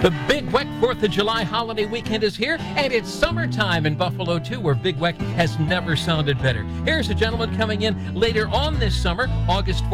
The Big Weck 4th of July holiday weekend is here, and it's summertime in Buffalo, too, where Big Weck has never sounded better. Here's a gentleman coming in later on this summer, August 4th.